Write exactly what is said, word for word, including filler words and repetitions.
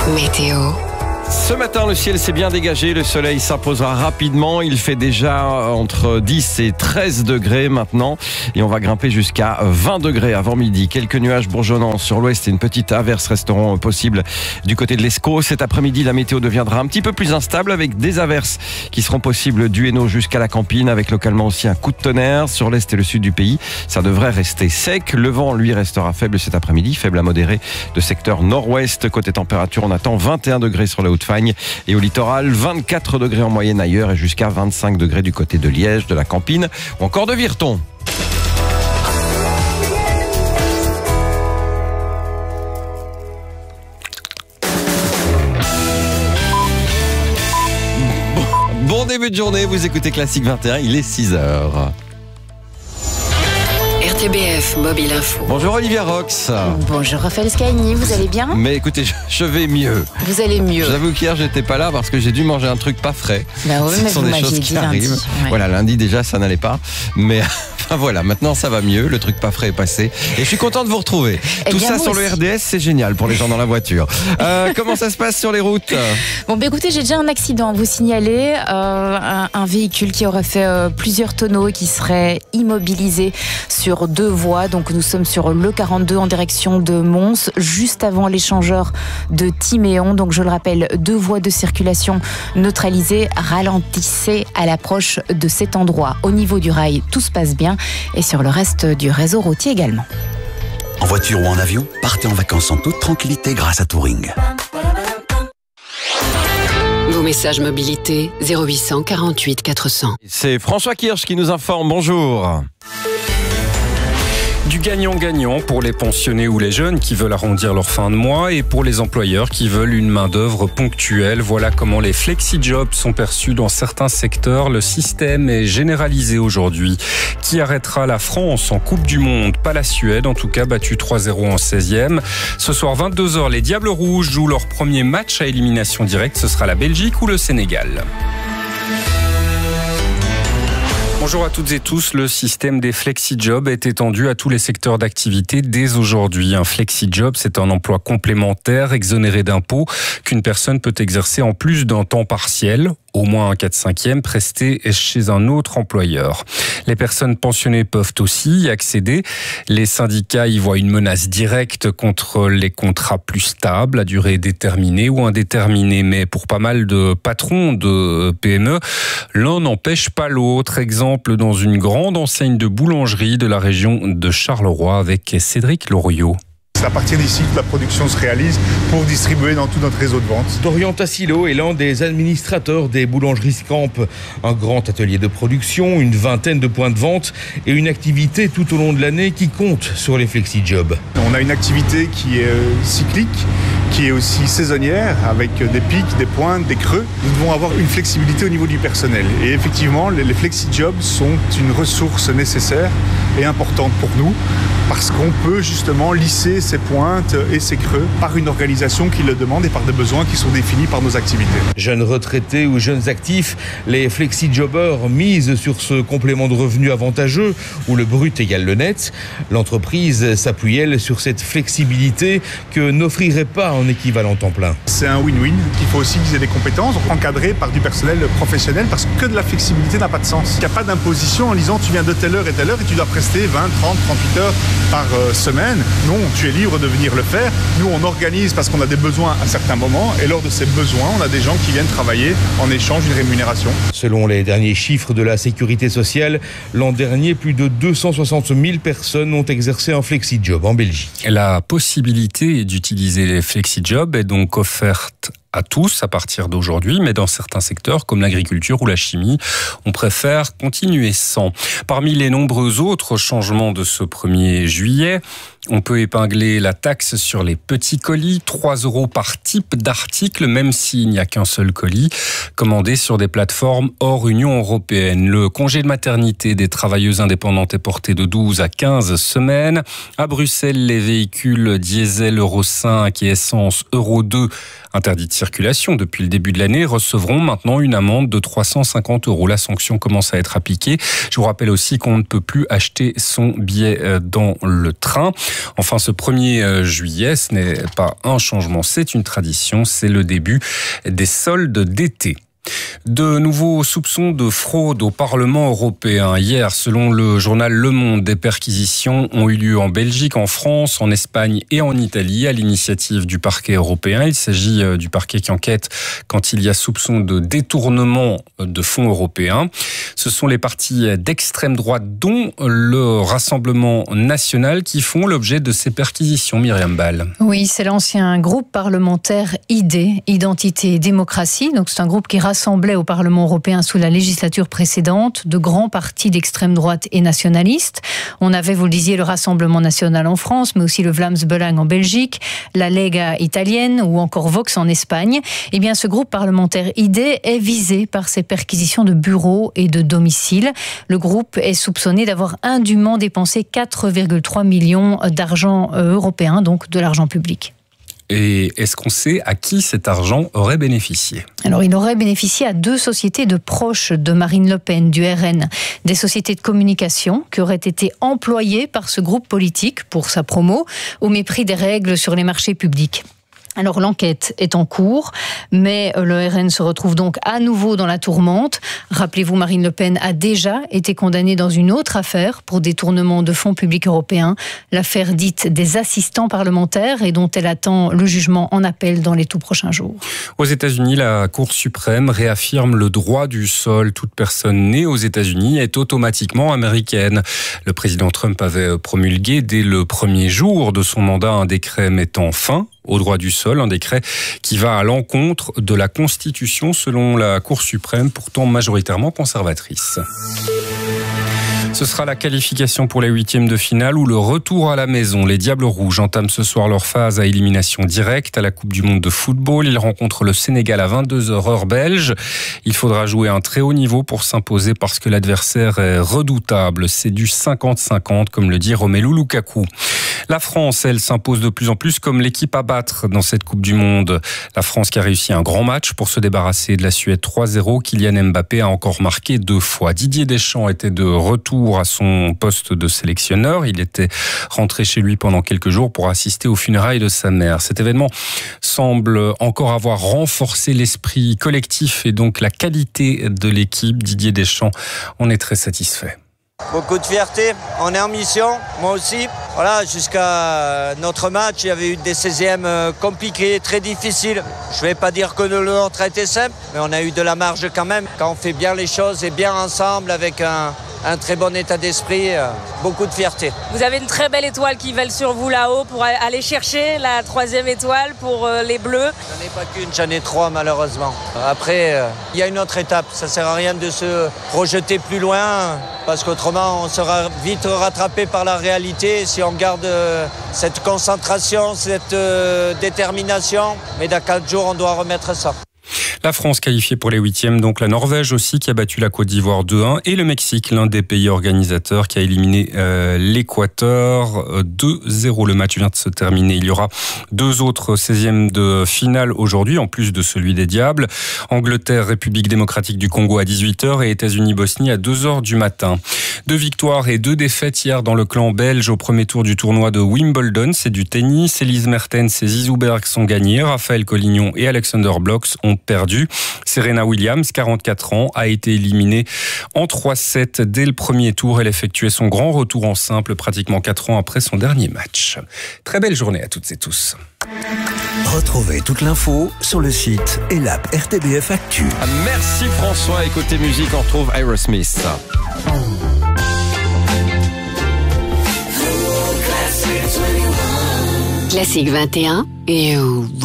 Météo. Ce matin, le ciel s'est bien dégagé, le soleil s'imposera rapidement. Il fait déjà entre dix et treize degrés maintenant et on va grimper jusqu'à vingt degrés avant midi. Quelques nuages bourgeonnants sur l'ouest et une petite averse resteront possibles du côté de l'Escaut. Cet après-midi, la météo deviendra un petit peu plus instable avec des averses qui seront possibles du Hainaut jusqu'à la Campine, avec localement aussi un coup de tonnerre sur l'est et le sud du pays. Ça devrait rester sec. Le vent, lui, restera faible cet après-midi, faible à modéré de secteur nord-ouest. Côté température, on attend vingt et un degrés sur la Haute-Fagne et au littoral, vingt-quatre degrés en moyenne ailleurs et jusqu'à vingt-cinq degrés du côté de Liège, de la Campine ou encore de Virton. Bon début de journée, vous écoutez Classique vingt et un, il est six heures. R T B F Mobile Info. Bonjour Olivia Rox. Bonjour Raphaël Scagni, vous allez bien? Mais écoutez, je, je vais mieux. Vous allez mieux. J'avoue qu'hier j'étais pas là parce que j'ai dû manger un truc pas frais. Bah oui, Ce mais sont vous des m'aviez choses dit qui lundi. arrivent. Ouais. Voilà, lundi déjà ça n'allait pas. Mais enfin voilà, maintenant ça va mieux, le truc pas frais est passé. Et je suis content de vous retrouver. Eh Tout bien, ça moi sur le aussi. R D S, c'est génial pour les gens dans la voiture. Euh, comment ça se passe sur les routes? Bon, bah écoutez, j'ai déjà un accident à vous signaler. Euh, un, un véhicule qui aurait fait euh, plusieurs tonneaux et qui serait immobilisé sur deux voies. Donc nous sommes sur le quarante-deux en direction de Mons, juste avant l'échangeur de Timéon. Donc je le rappelle, deux voies de circulation neutralisées. Ralentissez à l'approche de cet endroit. Au niveau du rail, tout se passe bien et sur le reste du réseau routier également. En voiture ou en avion, partez en vacances en toute tranquillité grâce à Touring. Vos messages mobilité zéro huit cent quarante-huit quatre cents. C'est François Kirsch qui nous informe. Bonjour. Du gagnant-gagnant pour les pensionnés ou les jeunes qui veulent arrondir leur fin de mois et pour les employeurs qui veulent une main-d'œuvre ponctuelle. Voilà comment les flexi-jobs sont perçus dans certains secteurs. Le système est généralisé aujourd'hui. Qui arrêtera la France en Coupe du Monde? Pas la Suède, en tout cas battue trois zéro en seizième. Ce soir, vingt-deux heures, les Diables Rouges jouent leur premier match à élimination directe. Ce sera la Belgique ou le Sénégal. Bonjour à toutes et tous, le système des flexi-jobs est étendu à tous les secteurs d'activité dès aujourd'hui. Un flexi-job, c'est un emploi complémentaire exonéré d'impôts qu'une personne peut exercer en plus d'un temps partiel, au moins un quatre cinquième presté chez un autre employeur. Les personnes pensionnées peuvent aussi y accéder. Les syndicats y voient une menace directe contre les contrats plus stables, à durée déterminée ou indéterminée. Mais pour pas mal de patrons de P M E, l'un n'empêche pas l'autre. Exemple dans une grande enseigne de boulangerie de la région de Charleroi avec Cédric Loriot. C'est à partir d'ici que la production se réalise pour distribuer dans tout notre réseau de vente. Dorian Tassilo est l'un des administrateurs des boulangeries Scamp. Un grand atelier de production, une vingtaine de points de vente et une activité tout au long de l'année qui compte sur les flexi-jobs. On a une activité qui est cyclique, qui est aussi saisonnière, avec des pics, des pointes, des creux. Nous devons avoir une flexibilité au niveau du personnel. Et effectivement, les flexi-jobs sont une ressource nécessaire et importante pour nous, parce qu'on peut justement lisser ces pointes et ces creux par une organisation qui le demande et par des besoins qui sont définis par nos activités. Jeunes retraités ou jeunes actifs, les flexi-jobbers misent sur ce complément de revenu avantageux où le brut égale le net. L'entreprise s'appuie, elle, sur cette flexibilité que n'offrirait pas un équivalent temps plein. C'est un win-win. Il faut aussi qu'ils aient des compétences encadrées par du personnel professionnel, parce que de la flexibilité n'a pas de sens. Il n'y a pas d'imposition en disant tu viens de telle heure et telle heure et tu dois prester vingt, trente, trente-huit heures par euh, semaine. Non, tu es libre de venir le faire. Nous, on organise parce qu'on a des besoins à certains moments et lors de ces besoins, on a des gens qui viennent travailler en échange d'une rémunération. Selon les derniers chiffres de la sécurité sociale, l'an dernier, plus de deux cent soixante mille personnes ont exercé un flexi-job en Belgique. La possibilité d'utiliser les flexi-jobs est donc offerte à tous à partir d'aujourd'hui, mais dans certains secteurs comme l'agriculture ou la chimie, on préfère continuer sans. Parmi les nombreux autres changements de ce premier juillet, on peut épingler la taxe sur les petits colis, trois euros par type d'article, même s'il n'y a qu'un seul colis, commandé sur des plateformes hors Union européenne. Le congé de maternité des travailleuses indépendantes est porté de douze à quinze semaines. À Bruxelles, les véhicules diesel Euro cinq et essence Euro deux interdits de circulation depuis le début de l'année recevront maintenant une amende de trois cent cinquante euros. La sanction commence à être appliquée. Je vous rappelle aussi qu'on ne peut plus acheter son billet dans le train. Enfin, ce premier juillet, ce n'est pas un changement, c'est une tradition, c'est le début des soldes d'été. De nouveaux soupçons de fraude au Parlement européen. Hier, selon le journal Le Monde, des perquisitions ont eu lieu en Belgique, en France, en Espagne et en Italie à l'initiative du parquet européen. Il s'agit du parquet qui enquête quand il y a soupçon de détournement de fonds européens. Ce sont les partis d'extrême droite, dont le Rassemblement national, qui font l'objet de ces perquisitions. Myriam Ball. Oui, c'est l'ancien groupe parlementaire I D, Identité et Démocratie. Donc c'est un groupe qui rassemblait au Parlement européen sous la législature précédente de grands partis d'extrême droite et nationalistes. On avait, vous le disiez, le Rassemblement national en France, mais aussi le Vlaams Belang en Belgique, la Lega italienne ou encore Vox en Espagne. Eh bien, ce groupe parlementaire I D est visé par ces perquisitions de bureaux et de domiciles. Le groupe est soupçonné d'avoir indûment dépensé quatre virgule trois millions d'argent européen, donc de l'argent public. Et est-ce qu'on sait à qui cet argent aurait bénéficié ? Alors, il aurait bénéficié à deux sociétés de proches de Marine Le Pen, du R N. Des sociétés de communication qui auraient été employées par ce groupe politique pour sa promo, au mépris des règles sur les marchés publics. Alors l'enquête est en cours, mais le R N se retrouve donc à nouveau dans la tourmente. Rappelez-vous, Marine Le Pen a déjà été condamnée dans une autre affaire pour détournement de fonds publics européens, l'affaire dite des assistants parlementaires et dont elle attend le jugement en appel dans les tout prochains jours. Aux États-Unis, la Cour suprême réaffirme le droit du sol. Toute personne née aux États-Unis est automatiquement américaine. Le président Trump avait promulgué dès le premier jour de son mandat un décret mettant fin au droit du sol, un décret qui va à l'encontre de la Constitution selon la Cour suprême, pourtant majoritairement conservatrice. Ce sera la qualification pour les huitièmes de finale ou le retour à la maison. Les Diables Rouges entament ce soir leur phase à élimination directe à la Coupe du Monde de football. Ils rencontrent le Sénégal à vingt-deux heures heure belge. Il faudra jouer à un très haut niveau pour s'imposer parce que l'adversaire est redoutable. C'est du cinquante cinquante, comme le dit Romelu Lukaku. La France, elle, s'impose de plus en plus comme l'équipe à battre dans cette Coupe du Monde. La France qui a réussi un grand match pour se débarrasser de la Suède trois zéro. Kylian Mbappé a encore marqué deux fois. Didier Deschamps était de retour à son poste de sélectionneur. Il était rentré chez lui pendant quelques jours pour assister aux funérailles de sa mère. Cet événement semble encore avoir renforcé l'esprit collectif et donc la qualité de l'équipe. Didier Deschamps en est très satisfait. Beaucoup de fierté, on est en mission, moi aussi. Voilà, jusqu'à notre match, il y avait eu des seizièmes compliqués, très difficiles. Je ne vais pas dire que le nôtre a été simple, mais on a eu de la marge quand même. Quand on fait bien les choses et bien ensemble, avec un, un très bon état d'esprit, beaucoup de fierté. Vous avez une très belle étoile qui vole sur vous là-haut pour aller chercher la troisième étoile pour les Bleus. J'en ai pas qu'une, j'en ai trois malheureusement. Après, il y a une autre étape. Ça ne sert à rien de se projeter plus loin parce qu'autrement on sera vite rattrapé par la réalité si on garde cette concentration, cette détermination. Mais dans quatre jours, on doit remettre ça. La France qualifiée pour les huitièmes, donc la Norvège aussi qui a battu la Côte d'Ivoire deux un et le Mexique, l'un des pays organisateurs qui a éliminé euh, l'Équateur deux zéro. Le match vient de se terminer. Il y aura deux autres seizièmes de finale aujourd'hui, en plus de celui des Diables. Angleterre, République démocratique du Congo à dix-huit heures et États-Unis-Bosnie à deux heures du matin. Deux victoires et deux défaites hier dans le clan belge au premier tour du tournoi de Wimbledon. C'est du tennis. Elise Mertens et Zizou Berg sont gagnés. Raphaël Collignon et Alexander Blocks ont perdu. Serena Williams, quarante-quatre ans, a été éliminée en trois sept dès le premier tour. Elle effectuait son grand retour en simple pratiquement quatre ans après son dernier match. Très belle journée à toutes et tous. Retrouvez toute l'info sur le site et l'app R T B F Actu. Merci François. Et côté musique, on retrouve Aerosmith. Classique vingt et un et